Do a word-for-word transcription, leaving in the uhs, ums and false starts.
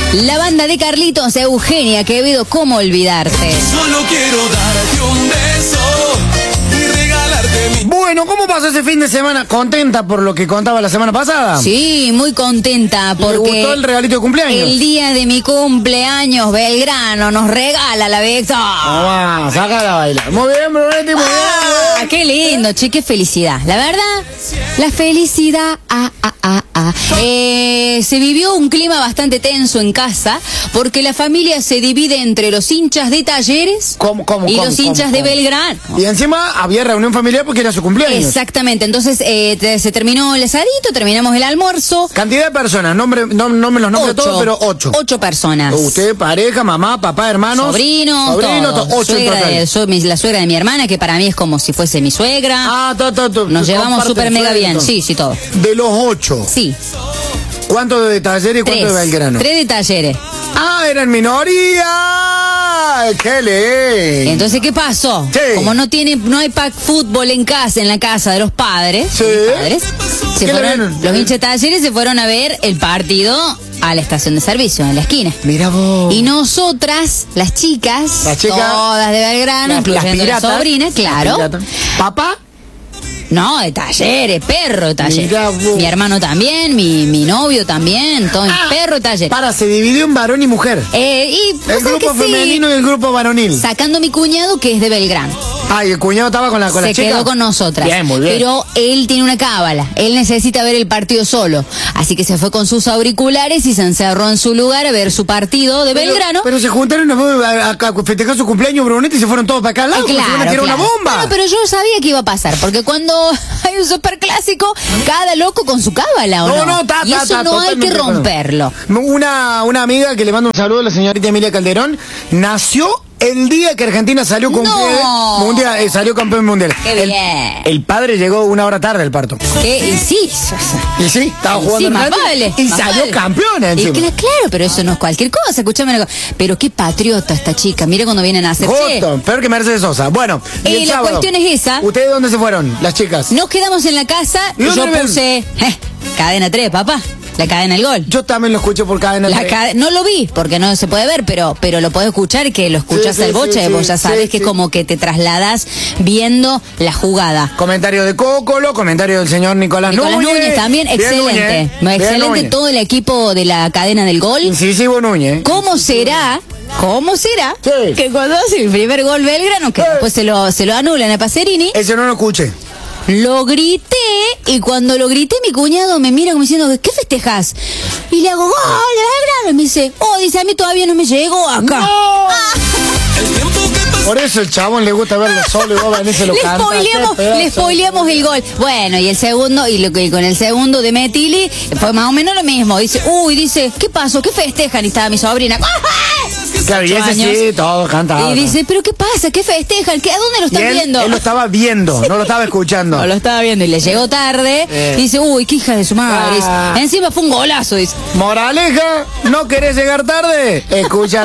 La banda de Carlitos, Eugenia Quevedo, ¿cómo olvidarte? Solo quiero darte un beso y regalarte mi... Bueno, ¿cómo pasó ese fin de semana? ¿Contenta por lo que contaba la semana pasada? Sí, muy contenta porque... ¿Le gustó el regalito de cumpleaños? El día de mi cumpleaños, Belgrano nos regala la victoria. Vamos, sácala a bailar. Muy bien, Brunetti, muy Ah, bien. qué lindo, che, qué felicidad. La verdad, la felicidad. Ah, ah, ah, ah. Eh, se vivió un clima bastante tenso en casa porque la familia se divide entre los hinchas de Talleres ¿Cómo, cómo, y cómo, los cómo, hinchas cómo? de Belgrano. Y encima había reunión familiar porque era su cumpleaños. Exactamente, entonces eh, te- se terminó el asadito, terminamos el almuerzo. Cantidad de personas, nombre, no, no me los nombro Ocho. todos, pero ocho. Ocho personas. Usted, pareja, mamá, papá, hermanos. Sobrinos, Sobrino, todo. to- ocho en Suegra total. de- so- mi- la suegra de mi hermana, que para mí es como si fuese mi suegra. Ah, to, to, to, Nos llevamos comparten súper mega sueldo. bien, sí, sí, todo. De los ocho, Sí, ¿cuánto de Talleres y cuánto tres. de Belgrano? Tres de Talleres. Ah, eran minoría. ¡Qué lindo! Entonces, ¿qué pasó? Sí. Como no tiene, no hay pack fútbol en casa, en la casa de los padres, Sí. mis padres, se ¿Qué le fueron, vieron? los hinchas de Talleres se fueron a ver el partido a la estación de servicio, en la esquina. Mira vos. Y nosotras, las chicas, Las chicas, todas de Belgrano, Las- incluyendo las la piratas. sobrina, claro. Las piratas. ¿Papá? No, de Talleres, perro de Talleres. Mirá vos. Mi hermano también, mi, mi novio también, todo Ah, perro de Talleres. Para, se dividió en varón y mujer. Eh, y vos El sabés grupo que sí, femenino y el grupo varonil. sacando mi cuñado que es de Belgrano. Ah, y el cuñado estaba con la, con Se la chica. quedó con nosotras. Bien, muy bien. Pero él tiene una cábala. Él necesita ver el partido solo. Así que se fue con sus auriculares y se encerró en su lugar a ver su partido de Pero- Belgrano. Pero se juntaron a, a- a festejar su cumpleaños, Brunetti, y se fueron todos para acá al Eh, lado. como si fueran a tirar una claro. bomba. Bueno, pero yo sabía que iba a pasar, porque cuando hay un superclásico, cada loco con su cábala, ¿o no? No, no, ta, y ta, eso ta, no hay que totalmente de acuerdo. romperlo. Una, una amiga que le mando un saludo, la señorita Emilia Calderón, nació el día que Argentina salió con No. mundial, eh, salió campeón mundial. Qué el, bien. el padre llegó una hora tarde al parto. ¿Qué? Y sí. Y sí, estaba jugando Sí, en más Argentina vale, y más salió vale. campeona Y encima. cla- claro, pero eso no es cualquier cosa, escúchame una cosa. Pero qué patriota esta chica, mire cuando vienen a hacer. Che, Justo, peor que Mercedes Sosa. Bueno, y Eh, el la sábado, cuestión es esa. ¿Ustedes dónde se fueron, las chicas? nos quedamos en la casa ¿Y y dónde yo ven? puse eh, cadena tres, papá. La cadena del gol. Yo también lo escuché por cadena. La tres. cade- no lo vi porque no se puede ver, pero pero lo puedo escuchar, que lo escuchas Sí, sí, al boche, sí, vos sí, ya sabes sí, que sí. como que te trasladas viendo la jugada. Comentario de Cócolo, comentario del señor Nicolás, Nicolás Núñez, Núñez. también, Bien, excelente. Núñez. Bien, Excelente Núñez. todo el equipo de la cadena del gol. Incisivo Núñez. ¿Cómo será? ¿Cómo será? Sí. Que cuando hace el primer gol Belgrano, que Eh. después se lo, se lo anulan a Pacerini, Ese no lo escuché. lo grité y cuando lo grité mi cuñado me mira como diciendo, ¿qué festejas? Y le hago, ¡gol de Belgrano! Y me dice, oh, dice, a mí todavía no me llegó acá. ¡No! El tiempo que pasó. Por eso el chabón le gusta verlo solo y vos venís y lo Le canta. spoileamos, Qué pedazo le de- spoileamos el gol. Bueno, y el segundo, y, lo, que- y con el segundo de Metili, fue más o menos lo mismo. Dice, uy, dice, ¿qué pasó? ¿Qué festejan? Y estaba mi sobrina. Claro, y ocho ese años. sí, todo cantado. Y dice, ¿pero qué pasa? ¿Qué festejan? ¿Qué, ¿A dónde lo Y están él, viendo? él lo estaba viendo, no lo estaba escuchando. No, lo estaba viendo y le llegó tarde. Eh. Y dice, uy, qué hija de su madre. Ah. Encima fue un golazo. Dice. Moraleja, ¿no querés llegar tarde? Escucha